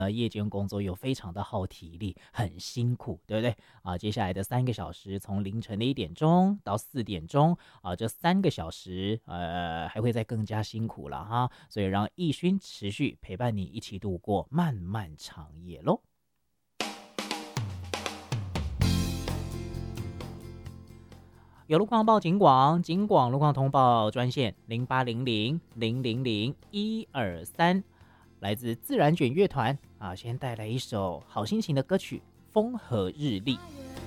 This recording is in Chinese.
夜间工作又非常的耗体力，很辛苦，对不对啊？接下来的3个小时，从凌晨的1点钟到4点钟啊，这3个小时，还会再更加辛苦了哈。所以让奕勋持续陪伴你一起度过漫漫长夜喽。有路况报警广，警广路况通报专线0800000123，来自自然卷乐团啊，先带来一首好心情的歌曲《风和日丽》。